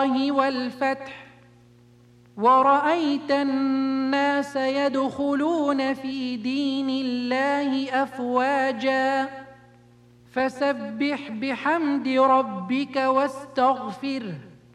الله والفتح ورأيت الناس يدخلون في دين الله أفواجا فسبح بحمد ربك واستغفره